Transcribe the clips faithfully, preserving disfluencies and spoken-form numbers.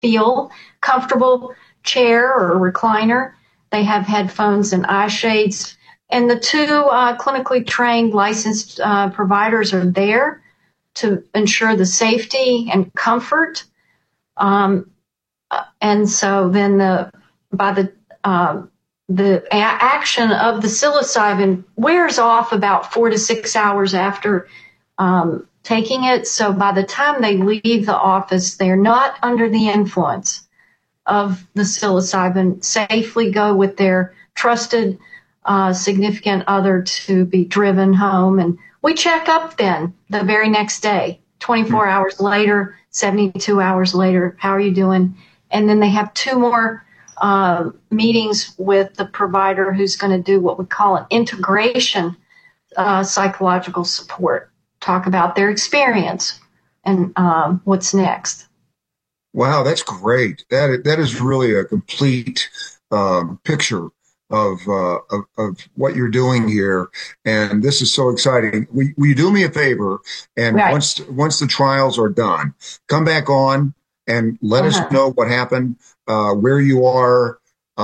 feel comfortable chair or recliner. They have headphones and eye shades. And the two uh, clinically trained licensed uh, providers are there to ensure the safety and comfort. Um, and so then the by the uh, the a- action of the psilocybin wears off about four to six hours after um, taking it. So by the time they leave the office, they're not under the influence of the psilocybin, safely go with their trusted uh, significant other to be driven home. And we check up then the very next day, twenty-four mm-hmm. hours later, seventy-two hours later, how are you doing? And then they have two more uh, meetings with the provider who's going to do what we call an integration uh, psychological support, talk about their experience and um, what's next. Wow, that's great. That that is really a complete um, picture of, uh, of of what you're doing here, and this is so exciting. Will, will you do me a favor? And right. once once the trials are done, come back on and let uh-huh. us know what happened, uh, where you are,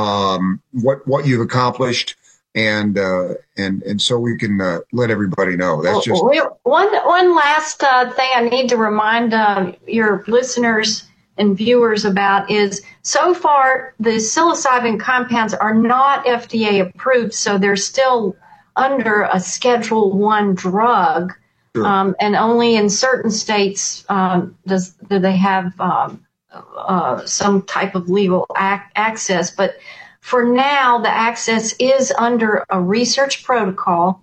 um, what what you've accomplished, and uh, and and so we can uh, let everybody know. That's just we, one one last uh, thing I need to remind uh, your listeners and viewers about is so far the psilocybin compounds are not F D A approved, so they're still under a Schedule One drug, sure. um, and only in certain states um, does do they have um, uh, some type of legal ac- access. But for now, the access is under a research protocol,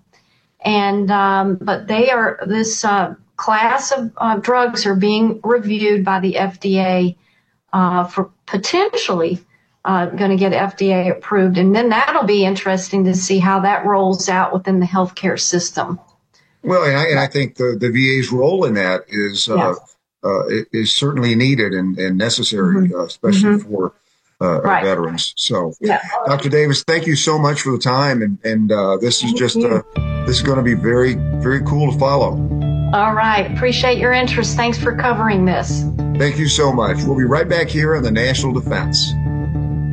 and um, but they are this. Uh, class of uh, drugs are being reviewed by the F D A uh, for potentially uh, going to get F D A approved. And then that'll be interesting to see how that rolls out within the healthcare system. Well, and I, and I think the, the V A's role in that is uh, yes. uh, is certainly needed and, and necessary, mm-hmm. uh, especially mm-hmm. for uh, right. veterans. So, yeah. Doctor Davis, thank you so much for the time. And, and uh, this is just uh, this is going to be very, very cool to follow. All right. Appreciate your interest. Thanks for covering this. Thank you so much. We'll be right back here on the National Defense.